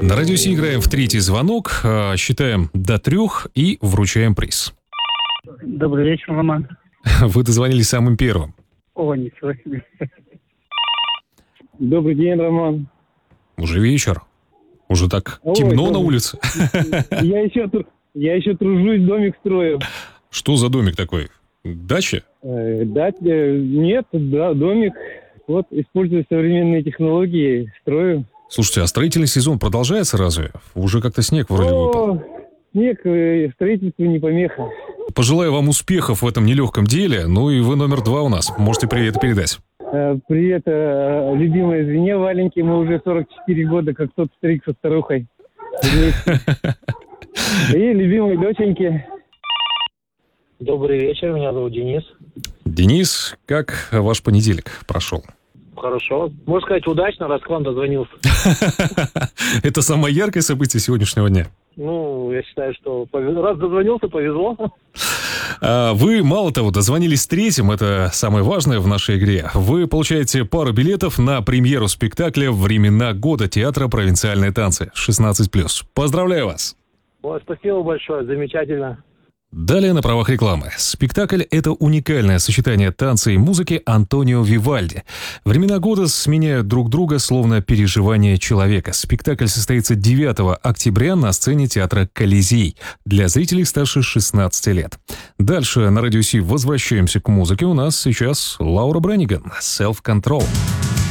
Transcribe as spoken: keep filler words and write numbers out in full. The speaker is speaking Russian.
На Радио Си играем в третий звонок, считаем до трех и вручаем приз. Добрый вечер, Роман. Вы дозвонились самым первым. О, ничего себе. Добрый день, Роман. Уже вечер. Уже так Ой, темно добрый. на улице. Я еще, тру- я еще тружусь, домик строю. Что за домик такой? Дача? Э, дать, э, нет, да, домик. Вот, используя современные технологии, строю. Слушайте, а строительный сезон продолжается разве? Уже как-то снег вроде выпал. О, снег, э, строительству не помеха. Пожелаю вам успехов в этом нелегком деле. Ну и вы номер два у нас. Можете привет передать. Э, привет, э, любимой жене Валеньке. Мы уже сорок четыре года, как тот старик со старухой. Вместе. И любимой доченьке. Добрый вечер, меня зовут Денис. Денис, как ваш понедельник прошел? Хорошо. Можно сказать, удачно, раз к вам дозвонился. Это самое яркое событие сегодняшнего дня. Ну, я считаю, что повезло. Раз дозвонился, повезло. А Вы, мало того, дозвонились третьим, это самое важное в нашей игре. Вы получаете пару билетов на премьеру спектакля «Времена года» театра «Провинциальные танцы» шестнадцать плюс. Поздравляю вас! Ой, спасибо большое, замечательно. Далее на правах рекламы. Спектакль – это уникальное сочетание танца и музыки Антонио Вивальди. Времена года сменяют друг друга, словно переживание человека. Спектакль состоится девятого октября на сцене театра «Колизей» для зрителей старше шестнадцати лет. Дальше на Радио Си возвращаемся к музыке. У нас сейчас Лаура Бренниган «Self Control».